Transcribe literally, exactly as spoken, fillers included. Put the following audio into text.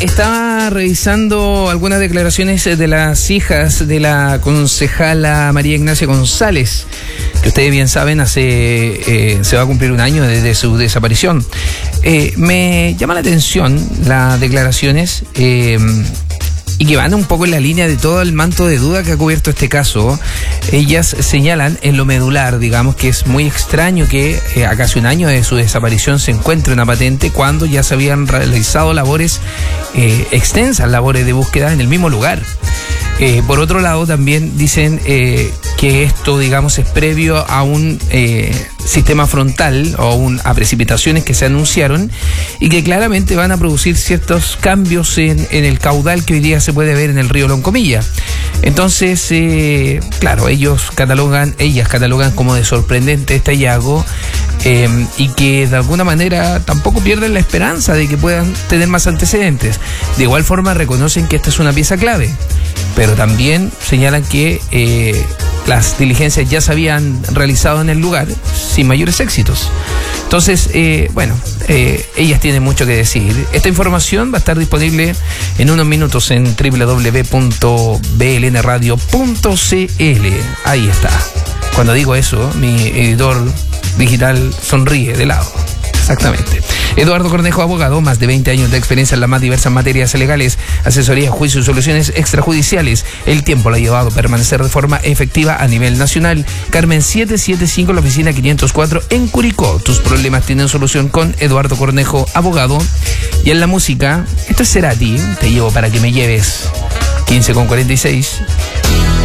estaba revisando algunas declaraciones de las hijas de la concejala María Ignacia González, que ustedes bien saben, hace eh, se va a cumplir un año desde su desaparición. Eh, me llama la atención las declaraciones eh, y que van un poco en la línea de todo el manto de duda que ha cubierto este caso. Ellas señalan en lo medular, digamos, que es muy extraño que eh, a casi un año de su desaparición se encuentre una patente cuando ya se habían realizado labores, eh, extensas labores de búsqueda en el mismo lugar. Eh, por otro lado, también dicen eh, que esto, digamos, es previo a un eh, sistema frontal o un, a precipitaciones que se anunciaron y que claramente van a producir ciertos cambios en, en el caudal que hoy día se puede ver en el río Loncomilla. Entonces, eh, claro, ellos catalogan, ellas catalogan como de sorprendente este hallazgo eh, y que de alguna manera tampoco pierden la esperanza de que puedan tener más antecedentes. De igual forma reconocen que esta es una pieza clave, pero también señalan que eh, las diligencias ya se habían realizado en el lugar sin mayores éxitos. Entonces, eh, bueno, eh, ellas tienen mucho que decir. Esta información va a estar disponible en unos minutos en doble u doble u doble u punto b l n radio punto c l. Ahí está. Cuando digo eso, mi editor digital sonríe de lado. Exactamente. Eduardo Cornejo, abogado, más de veinte años de experiencia en las más diversas materias legales, asesoría, juicio y soluciones extrajudiciales. El tiempo lo ha llevado a permanecer de forma efectiva a nivel nacional. Carmen siete siete cinco, la oficina quinientos cuatro en Curicó. Tus problemas tienen solución con Eduardo Cornejo, abogado. Y en la música, esto es Cerati, te llevo para que me lleves. quince con cuarenta y seis.